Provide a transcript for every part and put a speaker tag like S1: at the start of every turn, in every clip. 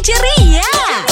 S1: Ceria.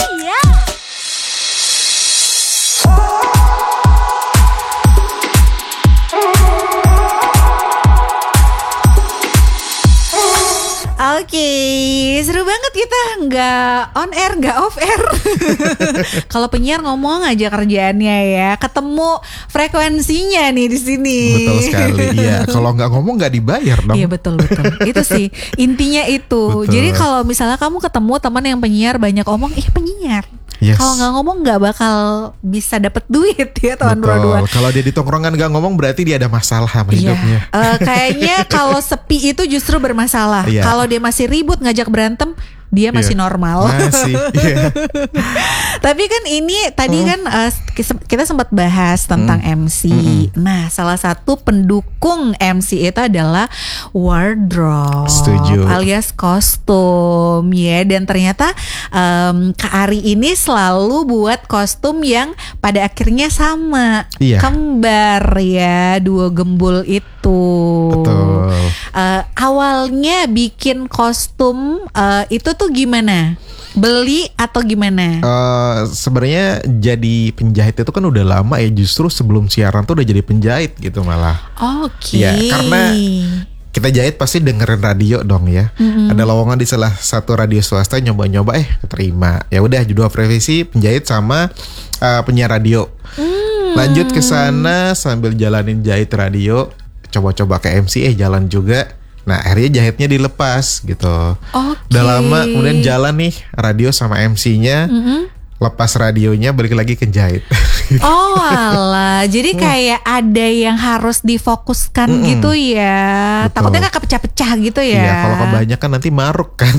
S1: Oke, seru banget kita nggak on air, nggak off air. Kalau penyiar ngomong aja kerjaannya ya, ketemu frekuensinya nih di sini.
S2: Betul sekali. Iya, kalau nggak ngomong nggak dibayar dong.
S1: Iya betul. Itu sih intinya itu.
S2: Betul.
S1: Jadi kalau misalnya kamu ketemu teman yang penyiar banyak omong, penyiar.
S2: Yes.
S1: Kalau nggak ngomong nggak bakal bisa dapet duit ya teman berdua.
S2: Kalau dia di tongkrongan nggak ngomong berarti dia ada masalah sama hidupnya.
S1: Kayaknya kalau sepi itu justru bermasalah.
S2: Iya.
S1: Kalau dia masih ribut ngajak berantem, dia masih normal.
S2: Masih. Yeah.
S1: Tapi kan ini tadi kan kita sempat bahas tentang MC. Nah, salah satu pendukung MC itu adalah wardrobe.
S2: Setuju.
S1: Alias kostum ya. Dan ternyata Kak Ari ini selalu buat kostum yang pada akhirnya sama.
S2: Iya.
S1: Kembar ya, duo gembul itu.
S2: Betul.
S1: Awalnya bikin kostum itu tuh gimana? Beli atau gimana?
S2: Sebenarnya jadi penjahit itu kan udah lama ya. Justru sebelum siaran tuh udah jadi penjahit gitu malah.
S1: Oke.
S2: Ya karena kita jahit pasti dengerin radio dong ya. Ada lowongan di salah satu radio swasta, nyoba-nyoba keterima. Ya udah dua profesi, penjahit sama penyiar radio. Lanjut ke sana sambil jalanin jahit radio, coba-coba ke MC jalan juga. Nah akhirnya jahitnya dilepas gitu. Udah lama kemudian jalan nih radio sama MC-nya. Lepas radionya balik lagi ke jahit.
S1: Oh alah, jadi kayak ada yang harus difokuskan gitu ya.
S2: Betul.
S1: Takutnya gak kepecah-pecah gitu ya.
S2: Iya, kalau kebanyakan nanti maruk kan.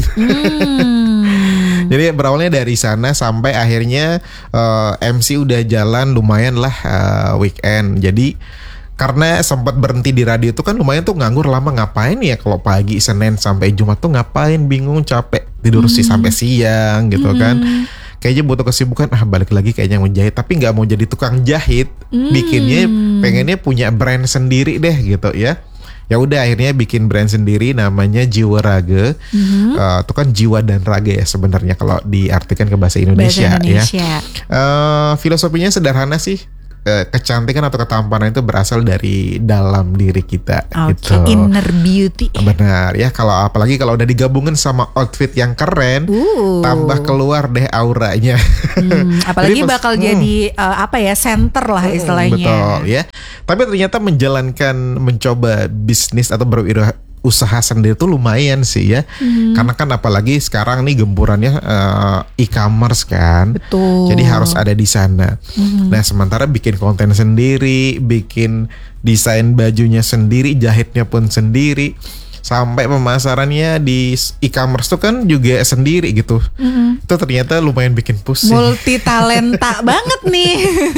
S2: Jadi berawalnya dari sana sampai akhirnya MC udah jalan lumayan lah weekend. Jadi karena sempat berhenti di radio itu kan lumayan tuh nganggur lama, ngapain ya kalau pagi Senin sampai Jumat tuh ngapain, bingung, capek, tidur sih sampai siang gitu kan. Kayaknya butuh kesibukan, balik lagi kayaknya menjahit, tapi nggak mau jadi tukang jahit, bikinnya pengennya punya brand sendiri deh gitu ya. Ya udah akhirnya bikin brand sendiri namanya Jiwa Raga. Itu kan jiwa dan raga ya sebenarnya kalau diartikan ke bahasa Indonesia. Ya. Filosofinya sederhana sih. Kecantikan atau ketampanan itu berasal dari dalam diri kita gitu.
S1: Inner beauty.
S2: Benar ya, apalagi kalau udah digabungin sama outfit yang keren, tambah keluar deh auranya.
S1: Apalagi bakal jadi center lah istilahnya.
S2: Betul ya. Tapi ternyata mencoba bisnis atau usaha sendiri tuh lumayan sih ya. Karena kan apalagi sekarang nih gempurannya e-commerce kan.
S1: Betul.
S2: Jadi harus ada di sana. Nah, sementara bikin konten sendiri, bikin desain bajunya sendiri, jahitnya pun sendiri, sampai pemasarannya di e-commerce tuh kan juga sendiri gitu. Itu ternyata lumayan bikin pusing.
S1: Multi talenta banget nih.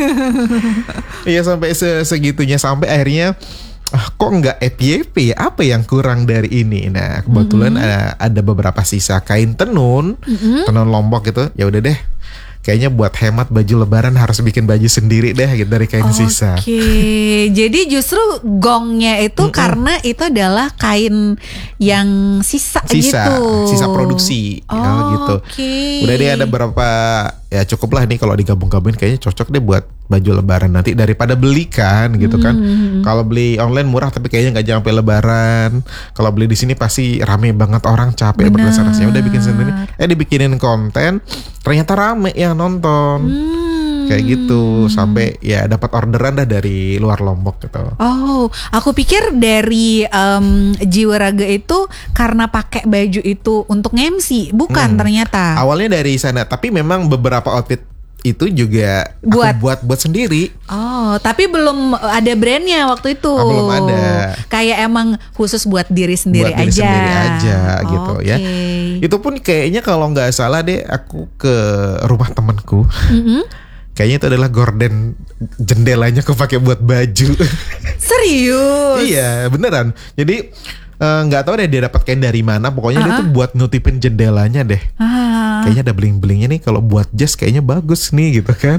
S2: Iya, sampai segitunya, sampai akhirnya kok nggak FYP ya? Apa yang kurang dari ini? Nah kebetulan ada beberapa sisa kain tenun Lombok gitu. Ya udah deh, kayaknya buat hemat baju lebaran harus bikin baju sendiri deh gitu dari kain sisa.
S1: Oke, jadi justru gongnya itu karena itu adalah kain yang sisa gitu.
S2: Sisa produksi gitu. Udah deh ada berapa, ya cukup lah nih kalau digabung-gabungin kayaknya cocok deh buat baju lebaran nanti daripada beli kan gitu kan. Kalau beli online murah tapi kayaknya nggak sampai lebaran. Kalau beli di sini pasti rame banget orang, capek berdasarkan. Udah bikin sendiri. Dibikinin konten, ternyata rame yang nonton. Kayak gitu sampai ya dapat orderan dah dari luar Lombok gitu.
S1: Oh, aku pikir dari Jiwa Raga itu karena pakai baju itu untuk MC, bukan ternyata.
S2: Awalnya dari sana, tapi memang beberapa outfit itu juga aku buat sendiri.
S1: Oh, tapi belum ada brandnya waktu itu.
S2: Belum ada.
S1: Kayak emang khusus buat diri sendiri
S2: buat
S1: aja.
S2: Diri sendiri aja gitu ya. Itu pun kayaknya kalau nggak salah deh aku ke rumah temanku. Kayaknya itu adalah gorden jendelanya aku pakai buat baju.
S1: Serius?
S2: Iya, beneran. Jadi nggak tahu deh dia dapat kain dari mana. Pokoknya dia tuh buat nutupin jendelanya deh. Kayaknya ada bling-blingnya nih. Kalau buat jas kayaknya bagus nih gitu kan.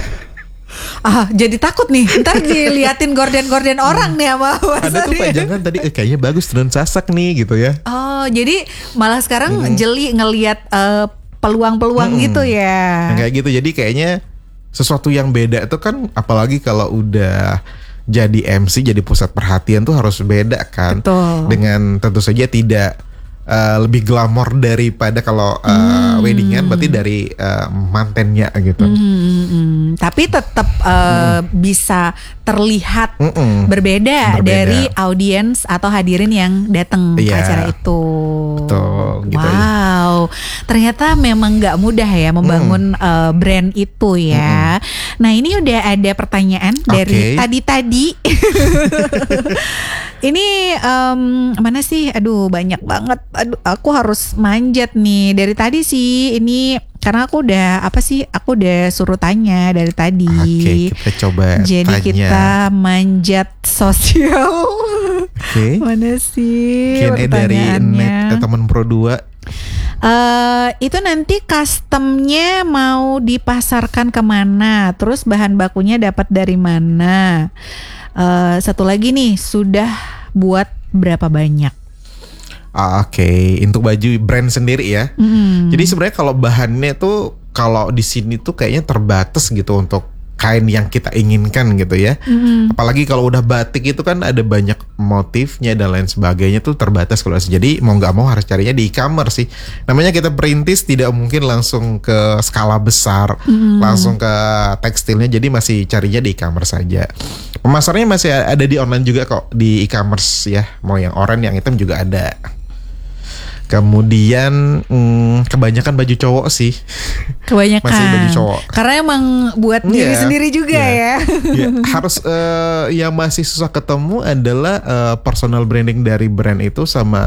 S1: Jadi takut nih. Ntar diliatin gorden-gorden orang nih sama Mas
S2: Ada tuh pajangan tadi kayaknya bagus tenun sasak nih gitu ya.
S1: Oh, jadi malah sekarang jeli ngelihat peluang-peluang gitu ya.
S2: Yang kayak gitu. Jadi kayaknya sesuatu yang beda itu kan, apalagi kalau udah jadi MC, jadi pusat perhatian tuh harus beda kan.
S1: Betul.
S2: Dengan tentu saja tidak lebih glamor daripada kalau weddingan, berarti dari mantennya gitu.
S1: Tapi tetap bisa terlihat berbeda dari audiens atau hadirin yang datang ke acara itu.
S2: Betul, gitu
S1: wow, ternyata memang nggak mudah ya membangun brand itu ya. Nah ini udah ada pertanyaan dari tadi. Ini mana sih? Aduh banyak banget. Aduh aku harus manjat nih dari tadi sih. Ini karena aku udah Aku udah suruh tanya dari tadi.
S2: Oke, kita coba
S1: jadi
S2: tanya.
S1: Kita manjat sosial. Mana sih
S2: Q&A dari teman Pro 2.
S1: Itu nanti customnya mau dipasarkan kemana? Terus bahan bakunya dapat dari mana? Satu lagi nih, sudah buat berapa banyak?
S2: Oke, untuk baju brand sendiri ya. Jadi sebenarnya kalau bahannya tuh kalau di sini tuh kayaknya terbatas gitu untuk kain yang kita inginkan gitu ya. Apalagi kalau udah batik itu kan ada banyak motifnya dan lain sebagainya, tuh terbatas kalau jadi mau nggak mau harus carinya di e-commerce sih. Namanya kita perintis, tidak mungkin langsung ke skala besar, langsung ke tekstilnya, jadi masih carinya di e-commerce saja. Pemasarannya masih ada di online juga kok, di e-commerce ya. Mau yang oranye, yang hitam juga ada. Kemudian kebanyakan baju cowok sih.
S1: Kebanyakan.
S2: Masih baju cowok.
S1: Karena emang buat diri sendiri juga ya.
S2: Harus yang masih susah ketemu adalah personal branding dari brand itu sama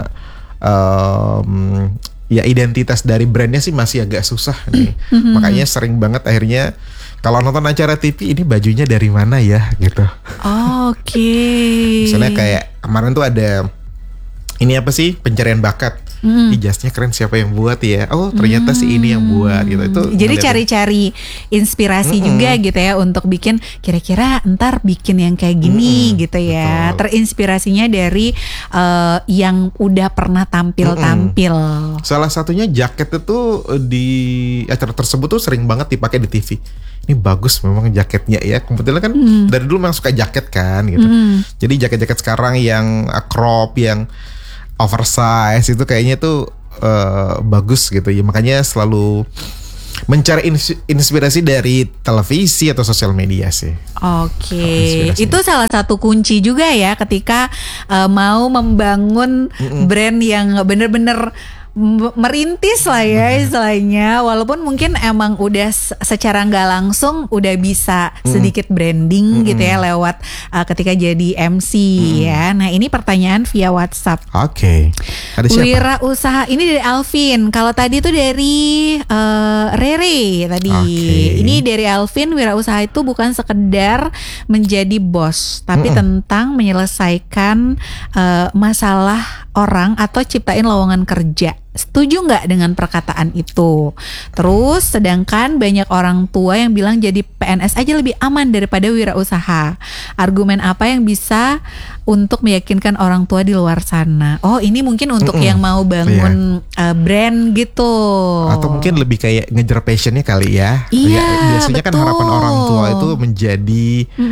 S2: ya identitas dari brandnya sih masih agak susah nih. Makanya sering banget akhirnya kalau nonton acara TV, ini bajunya dari mana ya gitu. Misalnya kayak kemarin tuh ada ini apa sih, pencarian bakat. Ijaznya keren, siapa yang buat ya? Oh ternyata si ini yang buat gitu. Itu
S1: jadi cari-cari inspirasi juga gitu ya untuk bikin, kira-kira ntar bikin yang kayak gini gitu ya. Betul. Terinspirasinya dari yang udah pernah tampil-tampil.
S2: Salah satunya jaket itu di acara tersebut tuh sering banget dipakai di TV. Ini bagus memang jaketnya ya. Kebetulan kan dari dulu memang suka jaket kan gitu. Jadi jaket-jaket sekarang yang crop, yang oversize itu kayaknya tuh bagus gitu ya. Makanya selalu mencari inspirasi dari televisi atau sosial media sih.
S1: Itu salah satu kunci juga ya ketika mau membangun brand yang bener-bener merintis lah ya istilahnya, walaupun mungkin emang udah secara nggak langsung udah bisa sedikit branding gitu ya lewat ketika jadi MC ya. Nah ini pertanyaan via WhatsApp. Ada siapa? Wirausaha ini dari Alvin. Kalau tadi itu dari Rere tadi. Ini dari Alvin, wirausaha itu bukan sekedar menjadi bos, tapi tentang menyelesaikan masalah orang atau ciptain lowongan kerja. Setuju nggak dengan perkataan itu? Terus sedangkan banyak orang tua yang bilang jadi PNS aja lebih aman daripada wirausaha. Argumen apa yang bisa untuk meyakinkan orang tua di luar sana? Oh ini mungkin untuk yang mau bangun brand gitu.
S2: Atau mungkin lebih kayak ngejar passionnya kali ya. Biasanya kan harapan orang tua itu menjadi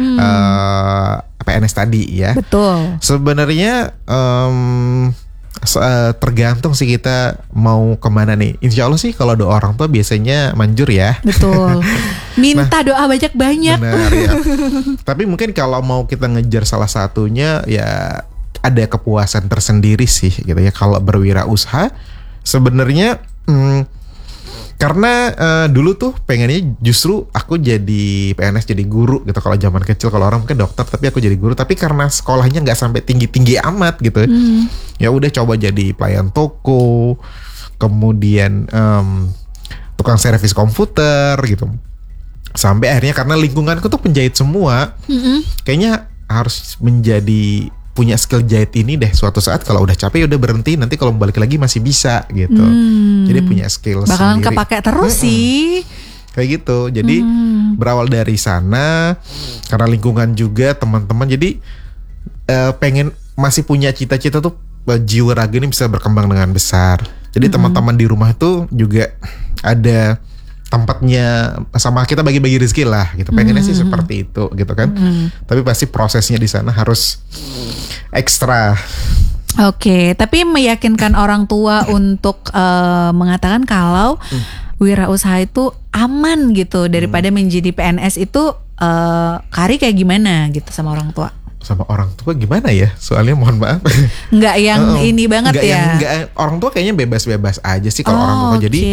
S2: PNS tadi ya.
S1: Betul.
S2: Sebenarnya tergantung sih kita mau kemana nih. Insya Allah sih kalau doa orang tua biasanya manjur ya.
S1: Betul. Minta doa banyak-banyak.
S2: Benar ya. Tapi mungkin kalau mau kita ngejar salah satunya ya ada kepuasan tersendiri sih gitu ya. Kalau berwirausaha sebenarnya karena dulu tuh pengennya justru aku jadi PNS, jadi guru gitu. Kalau zaman kecil, kalau orang mungkin dokter, tapi aku jadi guru. Tapi karena sekolahnya nggak sampai tinggi-tinggi amat gitu, ya udah coba jadi pelayan toko, kemudian tukang servis komputer gitu. Sampai akhirnya karena lingkunganku tuh penjahit semua, kayaknya harus menjadi punya skill jahit ini deh. Suatu saat kalau udah capek udah berhenti, nanti kalau balik lagi masih bisa gitu. Jadi punya skill
S1: bakalan
S2: sendiri.
S1: Bakalan kepake terus sih.
S2: Kayak gitu. Jadi berawal dari sana, karena lingkungan juga teman-teman. Jadi pengen masih punya cita-cita tuh jiwa raga ini bisa berkembang dengan besar. Jadi teman-teman di rumah tuh juga ada tempatnya sama kita bagi-bagi rezeki lah gitu. Pengennya sih seperti itu gitu kan. Tapi pasti prosesnya di sana harus ekstra.
S1: Oke, tapi meyakinkan orang tua untuk mengatakan kalau wirausaha itu aman gitu daripada menjadi PNS itu, Kari kayak gimana gitu sama orang tua?
S2: Sama orang tua gimana ya? Soalnya mohon maaf.
S1: Nggak yang ini banget
S2: nggak
S1: ya?
S2: Nggak, orang tua kayaknya bebas-bebas aja sih kalau orang tua. Jadi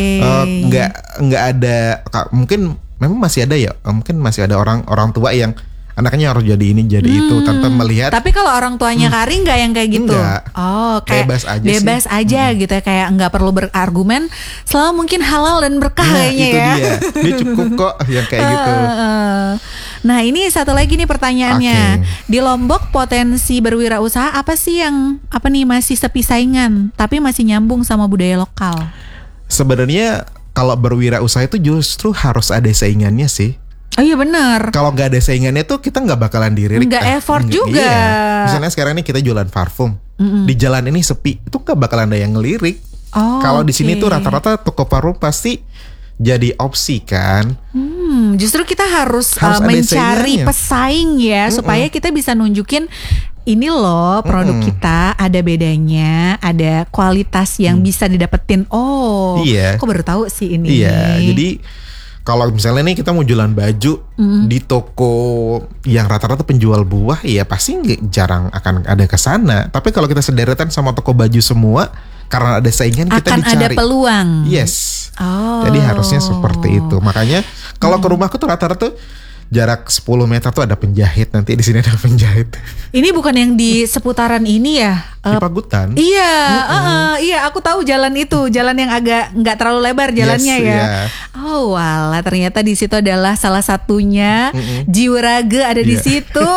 S2: nggak ada, mungkin memang masih ada ya. Mungkin masih ada orang tua yang anaknya harus jadi ini jadi itu tanpa melihat.
S1: Tapi kalau orang tuanya Kari nggak yang kayak gitu.
S2: Enggak.
S1: Oh, kayak
S2: bebas
S1: aja gitu ya, kayak nggak perlu berargumen, selama mungkin halal dan berkah kayaknya
S2: itu
S1: ya.
S2: Dia cukup kok yang kayak gitu.
S1: Nah, ini satu lagi nih pertanyaannya. Di Lombok potensi berwirausaha apa sih yang masih sepi saingan tapi masih nyambung sama budaya lokal?
S2: Sebenarnya kalau berwirausaha itu justru harus ada saingannya sih.
S1: Oh iya benar.
S2: Kalau nggak ada saingannya tuh kita nggak bakalan diririk.
S1: Nggak effort juga.
S2: Iya. Misalnya sekarang nih kita jualan parfum, di jalan ini sepi, itu nggak bakalan ada yang ngelirik. Kalau di sini tuh rata-rata toko parfum pasti jadi opsi kan.
S1: Justru kita harus mencari pesaing ya, supaya kita bisa nunjukin ini loh produk kita ada bedanya, ada kualitas yang bisa didapetin. Oh,
S2: iya.
S1: Kok baru tahu sih ini.
S2: Iya, jadi kalau misalnya nih kita mau jualan baju di toko yang rata-rata penjual buah, ya pasti jarang akan ada ke sana. Tapi kalau kita sederetan sama toko baju semua, karena ada saingan kita
S1: akan
S2: dicari.
S1: Ada peluang.
S2: Yes. Jadi harusnya seperti itu. Makanya kalau ke rumahku tuh rata-rata jarak 10 meter tuh ada penjahit. Nanti di sini ada penjahit. Ini
S1: bukan yang di seputaran ini ya?
S2: Di Pagutan.
S1: Iya, iya aku tahu jalan itu, jalan yang agak nggak terlalu lebar jalannya ya. Yeah. Oh walah, ternyata di situ adalah salah satunya Jiwaraga ada di situ.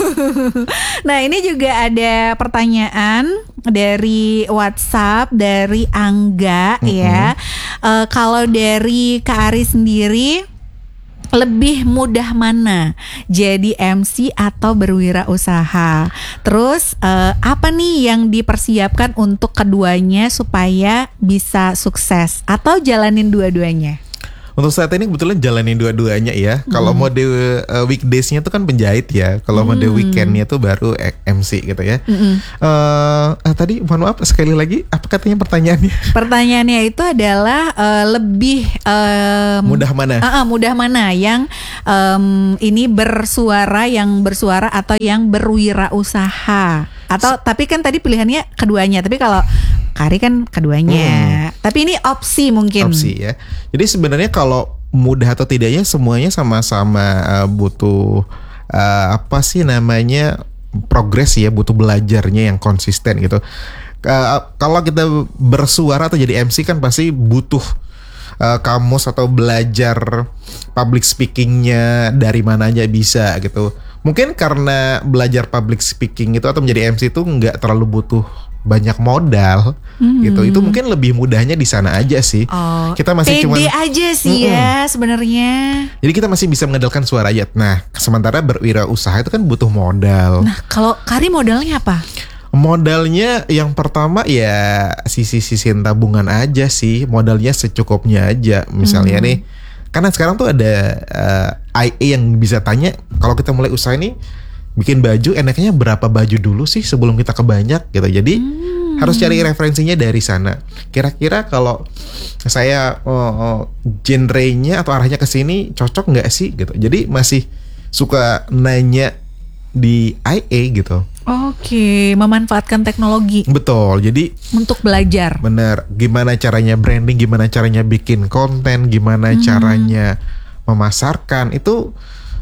S1: Nah, ini juga ada pertanyaan dari WhatsApp dari Angga ya. Kalau dari Kak Ari sendiri, lebih mudah mana, jadi MC atau berwirausaha? Terus apa nih yang dipersiapkan untuk keduanya supaya bisa sukses, atau jalanin dua-duanya?
S2: Untuk saat ini kebetulan jalanin dua-duanya ya. Kalau mode weekdays-nya tuh kan penjahit ya. Kalau mode weekend-nya tuh baru MC gitu ya. Tadi mohon maaf sekali lagi, apa katanya pertanyaannya?
S1: Pertanyaannya itu adalah lebih
S2: mudah mana?
S1: Mudah mana yang ini yang bersuara atau yang berwirausaha? Atau tapi kan tadi pilihannya keduanya. Tapi kalau Kari kan keduanya. Tapi ini opsi mungkin.
S2: Opsi ya. Jadi sebenarnya kalau mudah atau tidaknya semuanya sama-sama butuh progres ya, butuh belajarnya yang konsisten gitu. Kalau kita bersuara atau jadi MC kan pasti butuh kamus atau belajar public speakingnya dari mana aja bisa gitu. Mungkin karena belajar public speaking itu atau menjadi MC itu nggak terlalu butuh banyak modal gitu. Itu mungkin lebih mudahnya di sana aja sih. Kita masih
S1: pede aja sih ya sebenarnya.
S2: Jadi kita masih bisa mengandalkan suara aja. Nah, sementara berwirausaha itu kan butuh modal.
S1: Nah, kalau Kari modalnya apa?
S2: Modalnya yang pertama ya sisi tabungan aja sih. Modalnya secukupnya aja. Misalnya nih, karena sekarang tuh ada IA yang bisa tanya, kalau kita mulai usaha ini bikin baju, enaknya berapa baju dulu sih sebelum kita ke banyak gitu. Jadi harus cari referensinya dari sana. Kira-kira kalau saya genre-nya atau arahnya ke sini cocok nggak sih gitu. Jadi masih suka nanya di IA gitu.
S1: Oke, memanfaatkan teknologi.
S2: Betul. Jadi
S1: untuk belajar.
S2: Bener. Gimana caranya branding, gimana caranya bikin konten, gimana caranya memasarkan itu.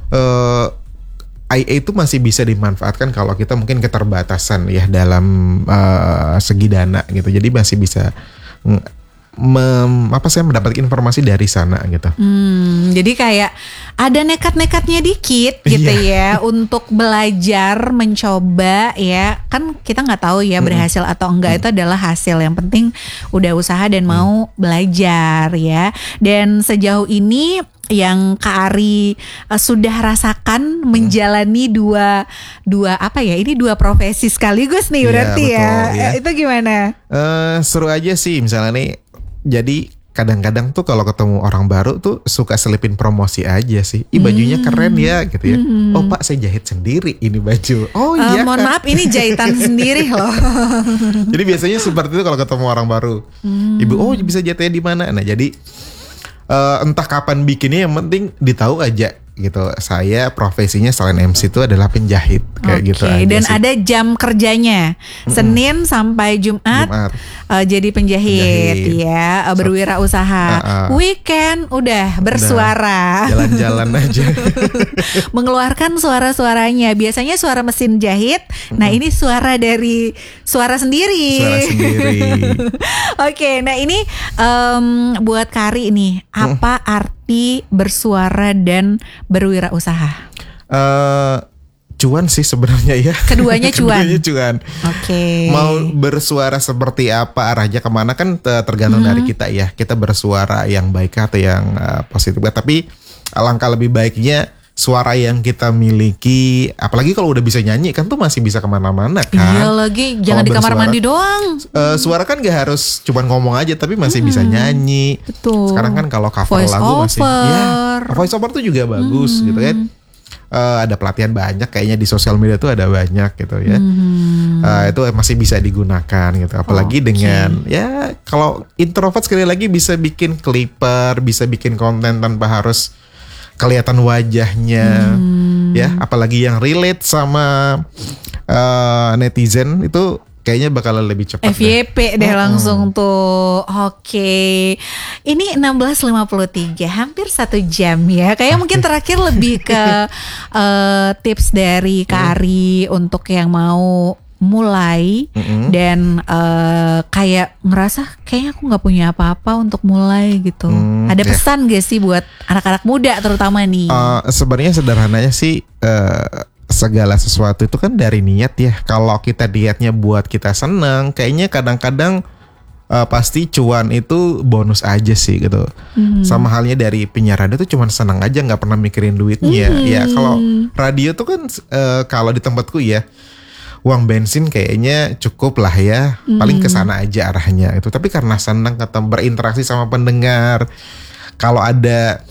S2: IA itu masih bisa dimanfaatkan kalau kita mungkin keterbatasan ya dalam segi dana gitu. Jadi masih bisa saya mendapatkan informasi dari sana gitu.
S1: Jadi kayak ada nekat-nekatnya dikit gitu ya untuk belajar, mencoba ya. Kan kita nggak tahu ya berhasil atau enggak, itu adalah hasil. Yang penting udah usaha dan mau belajar ya. Dan sejauh ini yang Kak Ari sudah rasakan menjalani dua apa ya? Ini dua profesi sekaligus nih berarti
S2: betul, ya.
S1: Itu gimana?
S2: Seru aja sih misalnya nih. Jadi kadang-kadang tuh kalau ketemu orang baru tuh suka selipin promosi aja sih. Bajunya keren ya gitu ya. Oh Pak, saya jahit sendiri ini baju. Oh iya
S1: mohon maaf, ini jahitan sendiri loh.
S2: Jadi biasanya seperti itu kalau ketemu orang baru. Ibu, oh bisa jahitnya di mana? Nah jadi entah kapan bikinnya, yang penting ditahu aja gitu. Saya profesinya selain MC itu adalah penjahit kayak gitu aja.
S1: Dan
S2: sih.
S1: ada jam kerjanya Senin sampai Jumat. Jadi penjahit ya, berwirausaha. Weekend udah bersuara.
S2: Jalan-jalan aja.
S1: Mengeluarkan suara-suaranya. Biasanya suara mesin jahit. Nah ini suara dari suara sendiri. Oke, nah ini buat Kari nih, apa arti bersuara dan berwirausaha?
S2: Cuan sih sebenarnya ya.
S1: Keduanya cuan.
S2: Oke. Mau bersuara seperti apa, arahnya kemana kan tergantung dari kita ya. Kita bersuara yang baik atau yang positif. Tapi alangkah lebih baiknya suara yang kita miliki, apalagi kalau udah bisa nyanyi kan tuh masih bisa kemana-mana kan.
S1: Iya lagi, jangan di kamar mandi doang.
S2: Suara kan gak harus cuman ngomong aja, tapi masih bisa nyanyi.
S1: Betul.
S2: Sekarang kan kalau cover
S1: voice
S2: lagu
S1: over.
S2: masih, ya voice over tuh juga bagus gitu kan. Ada pelatihan banyak kayaknya di sosial media tuh ada banyak gitu ya. Itu masih bisa digunakan gitu. Apalagi dengan ya kalau introvert sekali lagi bisa bikin clipper, bisa bikin konten tanpa harus kelihatan wajahnya ya, apalagi yang relate sama netizen itu kayaknya bakal lebih cepat.
S1: FYP deh langsung tuh. Oke. Ini 16.53, hampir 1 jam ya. Kayak mungkin terakhir lebih ke tips dari Kak Ari untuk yang mau mulai dan kayak ngerasa kayaknya aku nggak punya apa-apa untuk mulai gitu. Ada pesan gak sih buat anak-anak muda terutama nih?
S2: Sebenarnya sederhananya sih segala sesuatu itu kan dari niat ya. Kalau kita niatnya buat kita senang, kayaknya kadang-kadang pasti cuan itu bonus aja sih gitu. Sama halnya dari penyiar radio tuh cuman senang aja, nggak pernah mikirin duitnya. Ya kalau radio tuh kan kalau di tempatku ya, uang bensin kayaknya cukup lah ya, paling kesana aja arahnya itu. Tapi karena senang ketemu berinteraksi sama pendengar, kalau ada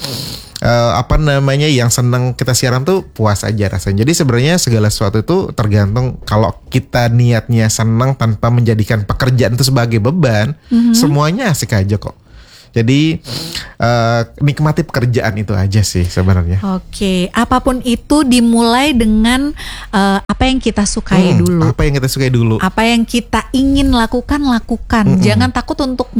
S2: yang senang kita siaran tuh puas aja rasanya. Jadi sebenarnya segala sesuatu itu tergantung, kalau kita niatnya senang tanpa menjadikan pekerjaan itu sebagai beban, semuanya asik aja kok. Jadi nikmati pekerjaan itu aja sih sebenarnya.
S1: Oke, apapun itu dimulai dengan apa yang kita sukai dulu.
S2: Apa yang kita sukai dulu.
S1: Apa yang kita ingin lakukan. Jangan takut untuk